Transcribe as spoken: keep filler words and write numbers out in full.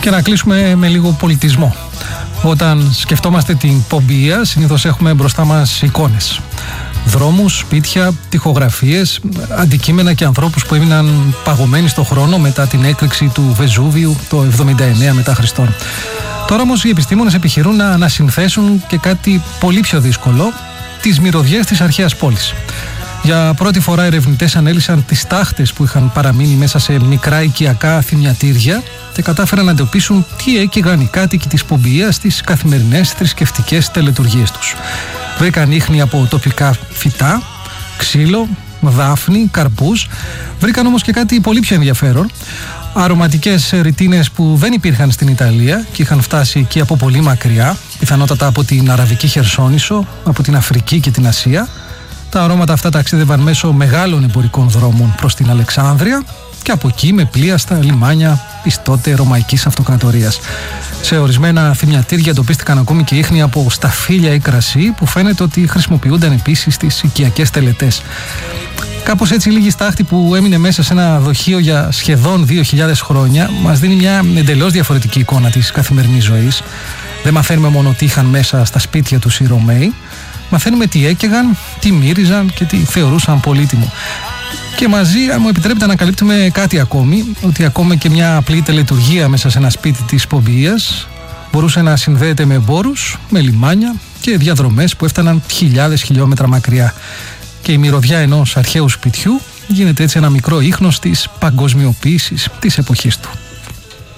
Και να κλείσουμε με λίγο πολιτισμό. Όταν σκεφτόμαστε την Πομπία, συνήθως έχουμε μπροστά μας εικόνες. Δρόμους, σπίτια, τοιχογραφίες, αντικείμενα και ανθρώπους που έμειναν παγωμένοι στο χρόνο μετά την έκρηξη του Βεζούβιου το εβδομήντα εννέα μετά Χριστόν. Τώρα όμως οι επιστήμονες επιχειρούν να ανασυνθέσουν και κάτι πολύ πιο δύσκολο, τις μυρωδιές της αρχαίας πόλης. Για πρώτη φορά ερευνητές ανέλυσαν τις τάχτες που είχαν παραμείνει μέσα σε μικρά οικιακά θυμιατήρια και κατάφεραν να εντοπίσουν τι έκαιγαν οι κάτοικοι της Πομπίας στις καθημερινές θρησκευτικές τελετουργίες τους. Βρήκαν ίχνη από τοπικά φυτά, ξύλο, δάφνη, καρπούς. Βρήκαν όμως και κάτι πολύ πιο ενδιαφέρον. Αρωματικές ρητίνες που δεν υπήρχαν στην Ιταλία και είχαν φτάσει εκεί από πολύ μακριά, πιθανότατα από την Αραβική Χερσόνησο, από την Αφρική και την Ασία. Τα αρώματα αυτά ταξίδευαν μέσω μεγάλων εμπορικών δρόμων προς την Αλεξάνδρεια και από εκεί με πλοία στα λιμάνια της τότε Ρωμαϊκής Αυτοκρατορίας. Σε ορισμένα θυμιατήρια εντοπίστηκαν ακόμη και ίχνη από σταφύλια ή κρασί που φαίνεται ότι χρησιμοποιούνταν επίσης στις οικιακές τελετές. Κάπως έτσι λίγη στάχτη που έμεινε μέσα σε ένα δοχείο για σχεδόν δύο χιλιάδες χρόνια μας δίνει μια εντελώς διαφορετική εικόνα της καθημερινής ζωής. Δεν μαθαίνουμε μόνο τι είχαν μέσα στα σπίτια τους οι Ρωμαίοι, μαθαίνουμε τι έκαιγαν, τι μύριζαν και τι θεωρούσαν πολύτιμο. Και μαζί, αν μου επιτρέπετε, ανακαλύπτουμε κάτι ακόμη, ότι ακόμα και μια απλή τελετουργία μέσα σε ένα σπίτι της Πομπίας μπορούσε να συνδέεται με εμπόρους, με λιμάνια και διαδρομές που έφταναν χιλιάδες χιλιόμετρα μακριά. Και η μυρωδιά ενός αρχαίου σπιτιού γίνεται έτσι ένα μικρό ίχνος της παγκοσμιοποίησης της εποχής του.